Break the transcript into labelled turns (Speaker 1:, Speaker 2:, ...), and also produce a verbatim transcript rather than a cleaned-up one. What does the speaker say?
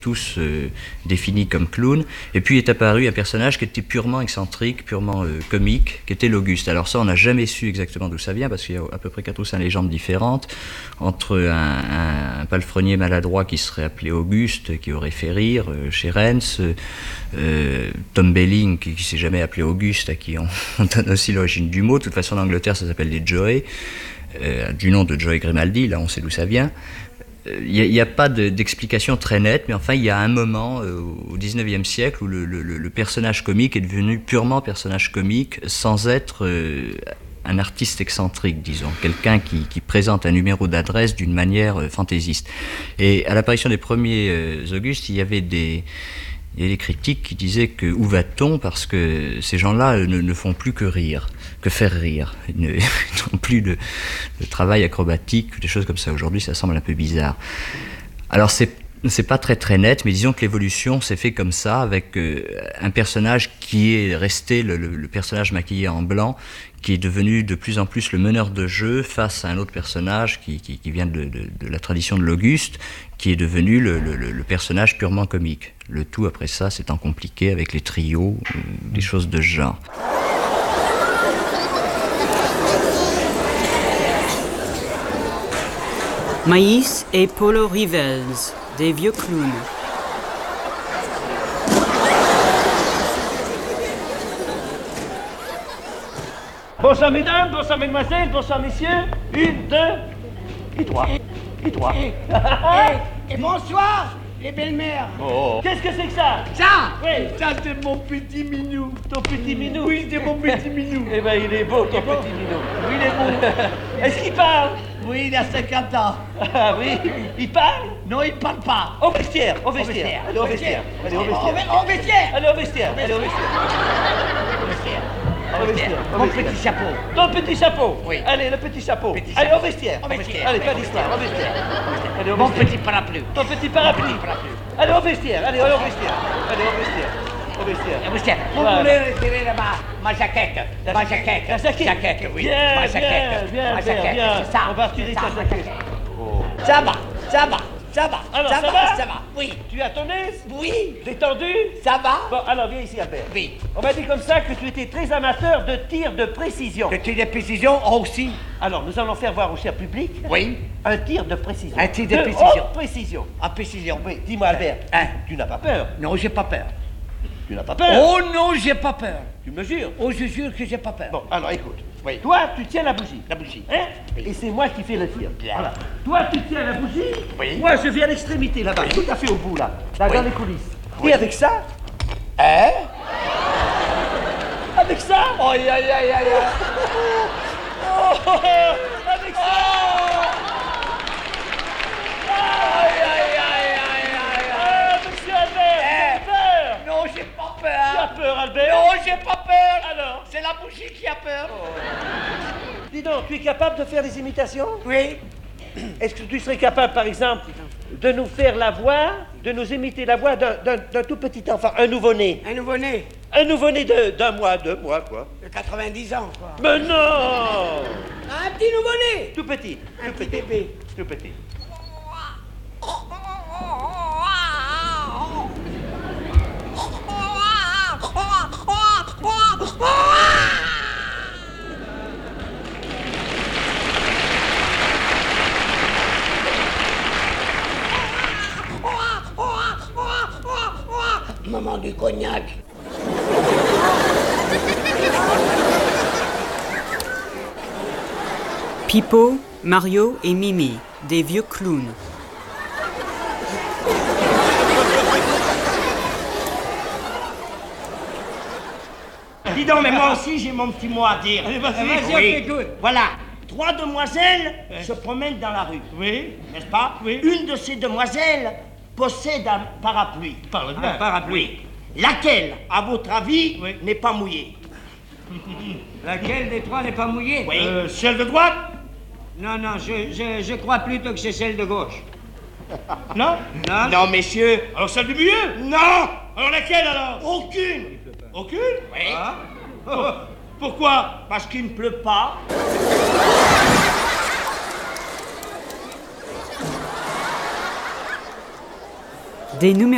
Speaker 1: tous euh, définis comme clowns, et puis est apparu un personnage qui était purement excentrique, purement euh, comique, qui était l'Auguste. Alors ça, on n'a jamais su exactement d'où ça vient, parce qu'il y a à peu près quatre ou cinq légendes différentes, entre un, un, un palefrenier maladroit qui serait appelé Auguste, qui aurait fait rire euh, chez Rennes, euh, Tom Belling, qui ne s'est jamais appelé Auguste, à qui on, on donne aussi l'origine du mot. De toute façon, en Angleterre, ça s'appelle les Joey, euh, du nom de Joey Grimaldi, là on sait d'où ça vient. Il n'y a, a pas de, d'explication très nette, mais enfin, il y a un moment euh, au dix-neuvième siècle où le, le, le personnage comique est devenu purement personnage comique, sans être euh, un artiste excentrique, disons, quelqu'un qui, qui présente un numéro d'adresse d'une manière euh, fantaisiste. Et à l'apparition des premiers euh, Augustes, il y avait des... Il y a des critiques qui disaient que où va-t-on, parce que ces gens-là ne, ne font plus que rire, que faire rire. Ils ne- ils n'ont plus de, de travail acrobatique, des choses comme ça. Aujourd'hui, ça semble un peu bizarre. Alors, c'est, c'est pas très très net, mais disons que l'évolution s'est fait comme ça, avec euh, un personnage qui est resté le, le, le personnage maquillé en blanc, qui est devenu de plus en plus le meneur de jeu face à un autre personnage qui, qui, qui vient de, de, de la tradition de l'Auguste, qui est devenu le, le, le personnage purement comique. Le tout, après ça, s'étant compliqué avec les trios, ou des choses de ce genre.
Speaker 2: Maïs et Polo Rivels, des vieux clowns.
Speaker 3: Bonsoir mesdames, bonsoir mesdemoiselles, bonsoir messieurs. Une, deux, et trois. Et trois.
Speaker 4: Et bonsoir, les belles-mères.
Speaker 3: Oh. Qu'est-ce que c'est que ça?
Speaker 4: Ça,
Speaker 3: Oui.
Speaker 4: ça c'est mon petit minou.
Speaker 3: Ton petit minou.
Speaker 4: Oui, c'est mon petit minou.
Speaker 3: Eh ben il est beau ton petit minou. Oui, il est beau. Est-ce qu'il parle?
Speaker 4: Oui, il a cinquante ans.
Speaker 3: Ah oui. Il parle?
Speaker 4: Non, il parle pas.
Speaker 3: Au vestiaire, au vestiaire.
Speaker 4: vestiaire.
Speaker 3: Allez au vestiaire. Allez au
Speaker 4: Au
Speaker 3: vestiaire.
Speaker 4: ve- au vestiaire.
Speaker 3: Allez au vestiaire. Allez au vestiaire.
Speaker 4: Au vestiaire.
Speaker 3: Au vestiaire. Au
Speaker 4: Mon
Speaker 3: vestiaire.
Speaker 4: petit chapeau.
Speaker 3: Ton petit chapeau.
Speaker 4: Oui.
Speaker 3: Allez, le petit chapeau.
Speaker 4: Petit
Speaker 3: Allez
Speaker 4: chapeau.
Speaker 3: au vestiaire.
Speaker 4: Au vestiaire.
Speaker 3: Allez, pas d'histoire. Au vestiaire. Allez au
Speaker 4: Mon
Speaker 3: vestiaire.
Speaker 4: petit parapluie.
Speaker 3: Ton petit parapluie.
Speaker 4: Mon petit parapluie.
Speaker 3: Allez au vestiaire. Allez, allez au vestiaire. Allez au vestiaire. Au vestiaire.
Speaker 4: Au vestiaire. Vous
Speaker 3: Voilà.
Speaker 4: voulez retirer là-bas ma jaquette.
Speaker 3: La
Speaker 4: Ma
Speaker 3: jaquette.
Speaker 4: jaquette.
Speaker 3: La jaquette.
Speaker 4: Jaquette, oui.
Speaker 3: Bien,
Speaker 4: Ma
Speaker 3: bien,
Speaker 4: jaquette.
Speaker 3: bien,
Speaker 4: Ma
Speaker 3: bien,
Speaker 4: jaquette,
Speaker 3: bien.
Speaker 4: c'est ça.
Speaker 3: On va retirer
Speaker 4: C'est
Speaker 3: ta
Speaker 4: ça, ma
Speaker 3: jaquette.
Speaker 4: jaquette. Ça va, ça va, ça va.
Speaker 3: Alors,
Speaker 4: ça,
Speaker 3: ça
Speaker 4: va,
Speaker 3: va
Speaker 4: ça va. Oui.
Speaker 3: Tu as ton aise?
Speaker 4: Oui.
Speaker 3: Détendu?
Speaker 4: Ça va.
Speaker 3: Bon, alors viens ici, Albert.
Speaker 4: Oui.
Speaker 3: On m'a dit comme ça que tu étais très amateur de tir de précision.
Speaker 4: Le tir de précision aussi.
Speaker 3: Alors, nous allons faire voir au cher public
Speaker 4: Oui.
Speaker 3: un tir de précision.
Speaker 4: Un tir de précision.
Speaker 3: haute précision.
Speaker 4: En précision.
Speaker 3: Oui, dis-moi, Albert,
Speaker 4: Hein?
Speaker 3: tu n'as pas peur?
Speaker 4: Non, j'ai pas peur.
Speaker 3: Tu n'as pas peur?
Speaker 4: Oh non, j'ai pas peur.
Speaker 3: Tu me jures?
Speaker 4: Oh, je jure que j'ai pas peur.
Speaker 3: Bon, alors écoute.
Speaker 4: Oui.
Speaker 3: Toi, tu tiens la bougie.
Speaker 4: La bougie.
Speaker 3: Hein?
Speaker 4: Oui.
Speaker 3: Et c'est moi qui fais le tir.
Speaker 4: Bien.
Speaker 3: Voilà. Toi, tu tiens la bougie.
Speaker 4: Oui.
Speaker 3: Moi, je viens à l'extrémité là-bas,
Speaker 4: Oui.
Speaker 3: tout à fait au bout là, là
Speaker 4: Oui.
Speaker 3: dans les coulisses.
Speaker 4: Oui.
Speaker 3: Et avec ça,
Speaker 4: Hein?
Speaker 3: avec ça,
Speaker 4: Oh, aïe, aïe, aïe, aïe.
Speaker 3: oh, avec ça,
Speaker 4: Aïe, aïe, aïe, aïe, aïe.
Speaker 3: ah, monsieur Albert,
Speaker 4: Eh.
Speaker 3: tu as peur.
Speaker 4: Non, j'ai pas
Speaker 3: Tu as
Speaker 4: peur.
Speaker 3: peur, Albert?
Speaker 4: Non, j'ai pas peur.
Speaker 3: Alors,
Speaker 4: C'est la bougie qui a peur.
Speaker 3: dis donc, tu es capable de faire des imitations?
Speaker 4: Oui.
Speaker 3: Est-ce que tu serais capable, par exemple, de nous faire la voix, de nous imiter la voix d'un, d'un, d'un tout petit enfant, un nouveau-né?
Speaker 4: Un nouveau-né
Speaker 3: Un nouveau-né de, d'un mois, deux mois, quoi.
Speaker 4: de quatre-vingt-dix ans, quoi.
Speaker 3: Mais non!
Speaker 4: Un petit nouveau-né.
Speaker 3: Tout petit,
Speaker 4: Un
Speaker 3: tout
Speaker 4: petit
Speaker 3: petit,
Speaker 4: bébé.
Speaker 3: tout petit.
Speaker 4: Maman du cognac.
Speaker 2: Pipo, Mario et Mimi, des vieux clowns.
Speaker 5: Dis donc, mais moi aussi j'ai mon petit mot à dire.
Speaker 3: Allez, vas-y.
Speaker 5: Euh,
Speaker 4: Vas-y, on t'écoute.
Speaker 5: Voilà, trois demoiselles se promènent dans la rue,
Speaker 3: Oui,
Speaker 5: n'est-ce pas?
Speaker 3: Oui.
Speaker 5: Une de ces demoiselles possède un parapluie.
Speaker 3: parle bien.
Speaker 5: Un parapluie. Laquelle, à votre avis,
Speaker 3: Oui.
Speaker 5: n'est pas mouillée?
Speaker 4: Laquelle des trois n'est pas mouillée?
Speaker 5: Oui.
Speaker 3: Euh, celle de droite?
Speaker 4: Non, non, je, je, je crois plutôt que c'est celle de gauche.
Speaker 3: Non?
Speaker 4: Non?
Speaker 5: Non, messieurs.
Speaker 3: Alors celle du milieu?
Speaker 5: Non.
Speaker 3: Alors laquelle alors?
Speaker 5: Aucune.
Speaker 3: Aucune?
Speaker 5: Oui.
Speaker 3: Ah. Oh, pourquoi?
Speaker 5: Parce qu'il ne pleut pas.
Speaker 2: Des numéros